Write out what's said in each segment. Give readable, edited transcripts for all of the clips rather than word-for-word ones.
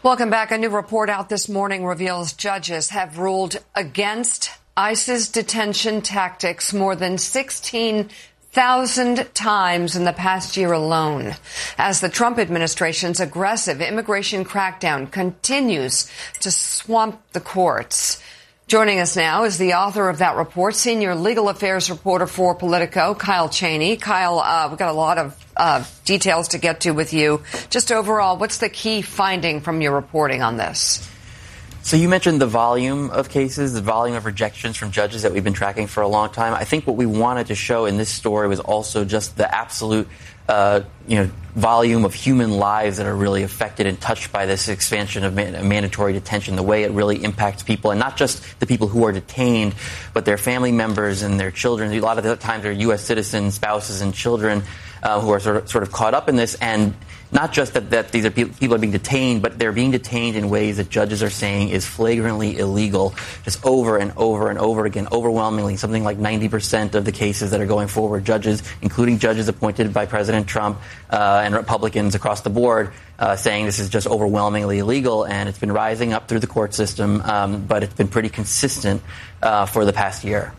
Welcome back. A new report out this morning reveals judges have ruled against ICE's detention tactics more than 16,000 times in the past year alone, as the Trump administration's aggressive immigration crackdown continues to swamp the courts. Joining us now is the author of that report, senior legal affairs reporter for Politico, Kyle Cheney. Kyle, we've got a lot of details to get to with you. Just overall, what's the key finding from your reporting on this? So you mentioned the volume of cases, the volume of rejections from judges that we've been tracking for a long time. I think what we wanted to show in this story was also just the absolute volume of human lives that are really affected and touched by this expansion of mandatory detention, the way it really impacts people, and not just the people who are detained, but their family members and their children. A lot of the times they're U.S. citizens, spouses, and children who are sort of caught up in this. And not just that these are people are being detained, but they're being detained in ways that judges are saying is flagrantly illegal, just over and over and over again, overwhelmingly. Something like 90% of the cases that are going forward, judges, including judges appointed by President Trump and Republicans across the board, saying this is just overwhelmingly illegal, and it's been rising up through the court system, but it's been pretty consistent for the past year.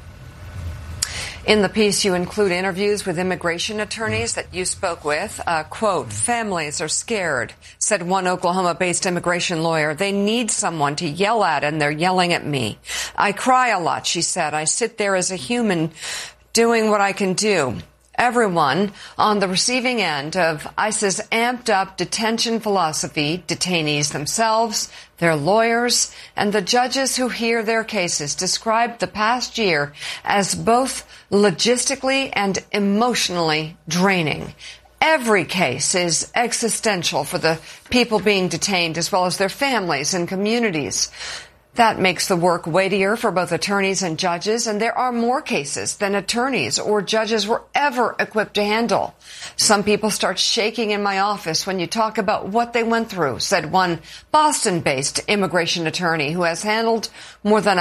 In the piece, you include interviews with immigration attorneys that you spoke with. Quote, families are scared, said one Oklahoma-based immigration lawyer. They need someone to yell at, and they're yelling at me. I cry a lot, she said. I sit there as a human doing what I can do. Everyone on the receiving end of ICE's amped-up detention philosophy, detainees themselves, their lawyers, and the judges who hear their cases, described the past year as both logistically and emotionally draining. Every case is existential for the people being detained, as well as their families and communities. That makes the work weightier for both attorneys and judges, and there are more cases than attorneys or judges were ever equipped to handle. Some people start shaking in my office when you talk about what they went through, said one Boston-based immigration attorney who has handled more than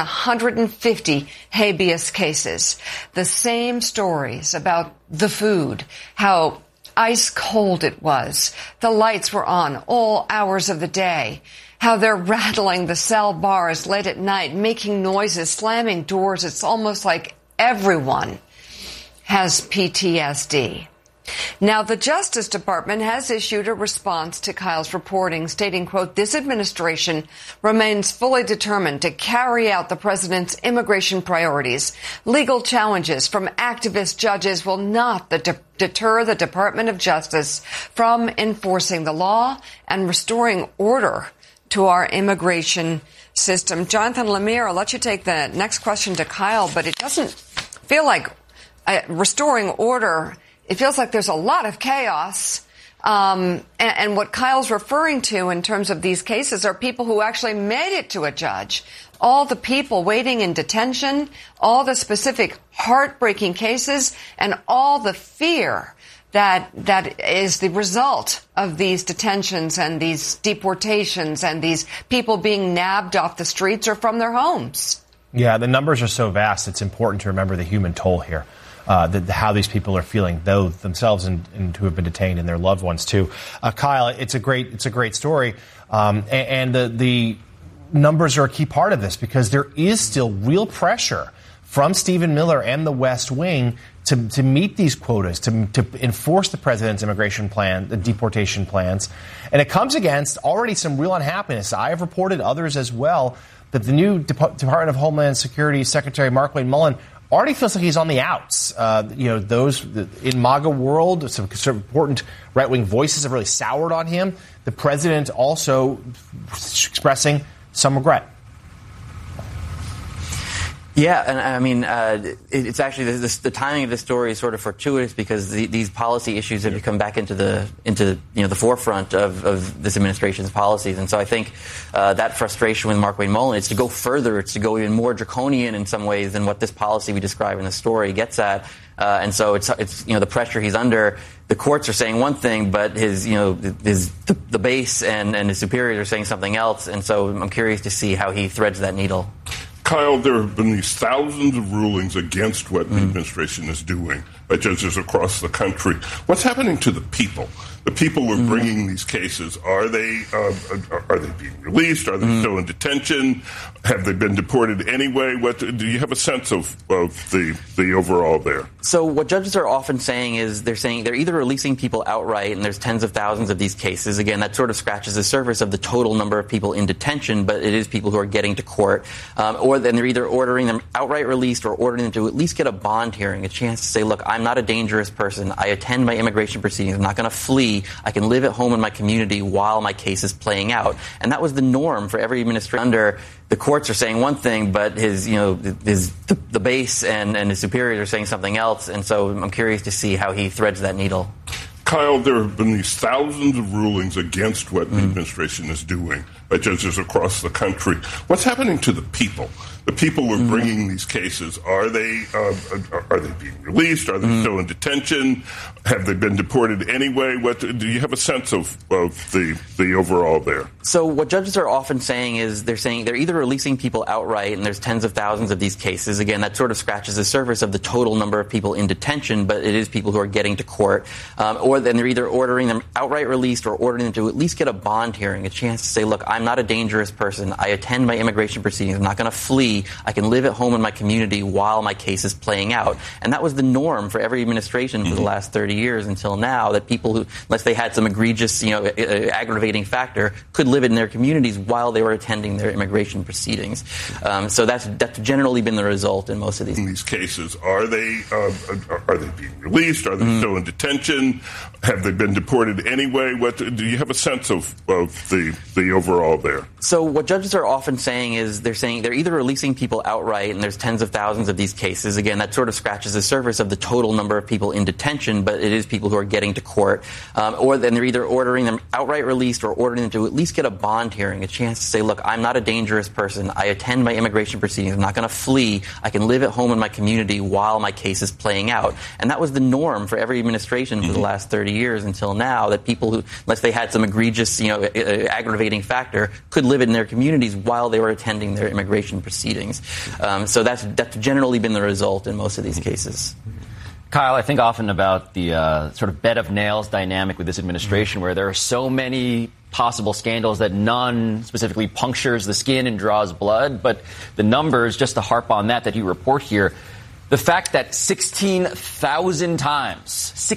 150 habeas cases. The same stories about the food, how ice cold it was, the lights were on all hours of the day, how they're rattling the cell bars late at night, making noises, slamming doors. It's almost like everyone has PTSD. Now, the Justice Department has issued a response to Kyle's reporting, stating, quote, this administration remains fully determined to carry out the president's immigration priorities. Legal challenges from activist judges will not deter the Department of Justice from enforcing the law and restoring order to our immigration system. Jonathan Lemire, I'll let you take the next question to Kyle, but it doesn't feel like restoring order. It feels like there's a lot of chaos. And what Kyle's referring to in terms of these cases are people who actually made it to a judge. All the people waiting in detention, all the specific heartbreaking cases, and all the fear that is the result of these detentions and these deportations and these people being nabbed off the streets or from their homes. Yeah, the numbers are so vast. It's important to remember the human toll here, how these people are feeling, though themselves and who have been detained, and their loved ones too. Kyle, it's a great story, and the numbers are a key part of this because there is still real pressure from Stephen Miller and the West Wing to meet these quotas, to enforce the president's immigration plan, the deportation plans. And it comes against already some real unhappiness. I have reported, others as well, that the new Department of Homeland Security Secretary Markwayne Mullin already feels like he's on the outs. Those in MAGA world, some important right-wing voices have really soured on him. The president also expressing some regret. Yeah, and I mean, it's actually the timing of this story is sort of fortuitous because these policy issues have come back into the forefront of this administration's policies, and so I think that frustration with Markwayne Mullin is to go further, it's to go even more draconian in some ways than what this policy we describe in the story gets at, and so it's the pressure he's under. The courts are saying one thing, but the base and his superiors are saying something else, and so I'm curious to see how he threads that needle. Kyle, there have been these thousands of rulings against what the administration is doing. by judges across the country. What's happening to the people? The people who are bringing these cases, are they being released? Are they still in detention? Have they been deported anyway? Do you have a sense of the overall there? So what judges are often saying is they're either releasing people outright, and there's tens of thousands of these cases. Again, that sort of scratches the surface of the total number of people in detention, but it is people who are getting to court. Or then they're either ordering them outright released or ordering them to at least get a bond hearing, a chance to say, look, I'm not a dangerous person. I attend my immigration proceedings. I'm not going to flee. I can live at home in my community while my case is playing out. And that was the norm for every administration. Under the courts are saying one thing, but the base and his superiors are saying something else. And so I'm curious to see how he threads that needle. Kyle, there have been these thousands of rulings against what the administration is doing by judges across the country. What's happening to the people? The people who are bringing these cases, are they being released? Are they still in detention? Have they been deported anyway? Do you have a sense of the overall there? So what judges are often saying is they're either releasing people outright, and there's tens of thousands of these cases. Again, that sort of scratches the surface of the total number of people in detention, but it is people who are getting to court. Or then they're either ordering them outright released or ordering them to at least get a bond hearing, a chance to say, look, I'm not a dangerous person. I attend my immigration proceedings. I'm not going to flee. I can live at home in my community while my case is playing out. And that was the norm for every administration for the last 30 years until now, that people who, unless they had some egregious, aggravating factor, could live in their communities while they were attending their immigration proceedings. So that's generally been the result in most of these cases. Are they being released? Are they still in detention? Have they been deported anyway? Do you have a sense of the overall there? So what judges are often saying is they're either releasing people outright, and there's tens of thousands of these cases. Again, that sort of scratches the surface of the total number of people in detention, but it is people who are getting to court. Or then they're either ordering them outright released or ordering them to at least get a bond hearing, a chance to say, look, I'm not a dangerous person. I attend my immigration proceedings. I'm not going to flee. I can live at home in my community while my case is playing out. And that was the norm for every administration for the last 30 years until now, that people who, unless they had some egregious, aggravating factor, could live in their communities while they were attending their immigration proceedings. So that's generally been the result in most of these cases. Kyle, I think often about the sort of bed of nails dynamic with this administration, where there are so many possible scandals that none specifically punctures the skin and draws blood. But the numbers, just to harp on that you report here, the fact that 16,000 times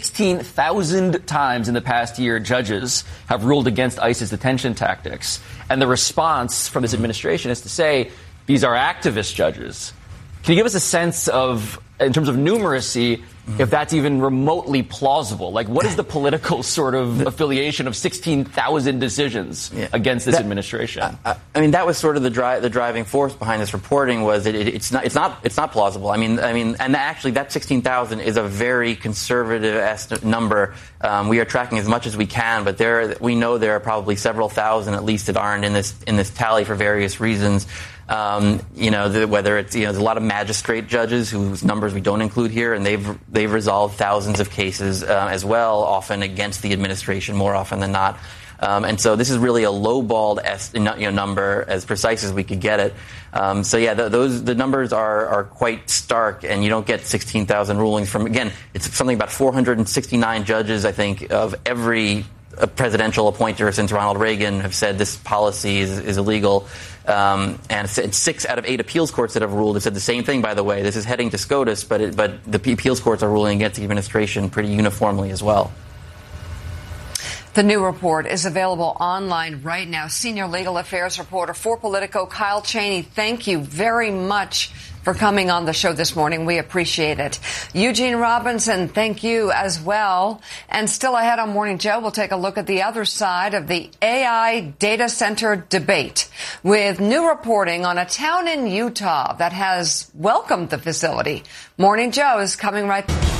in the past year, judges have ruled against ICE's detention tactics. And the response from this administration is to say, these are activist judges. Can you give us a sense of, in terms of numeracy, if that's even remotely plausible? Like, what is the political sort of affiliation of 16,000 decisions against this administration? I mean, that was sort of the driving force behind this reporting. Was it's not plausible. I mean, and actually, that 16,000 is a very conservative number. We are tracking as much as we can, but we know there are probably several thousand at least that aren't in this tally for various reasons. Whether it's, there's a lot of magistrate judges whose numbers we don't include here, and they've resolved thousands of cases as well, often against the administration, more often than not. And so this is really a lowballed number, as precise as we could get it. The numbers are quite stark, and you don't get 16,000 rulings from, again, it's something about 469 judges, I think, of every presidential appointer since Ronald Reagan have said this policy is illegal. And 6 out of 8 appeals courts that have ruled have said the same thing, by the way. This is heading to SCOTUS, but the appeals courts are ruling against the administration pretty uniformly as well. The new report is available online right now. Senior legal affairs reporter for Politico, Kyle Cheney, thank you very much for coming on the show this morning. We appreciate it. Eugene Robinson, thank you as well. And still ahead on Morning Joe, we'll take a look at the other side of the AI data center debate with new reporting on a town in Utah that has welcomed the facility. Morning Joe is coming right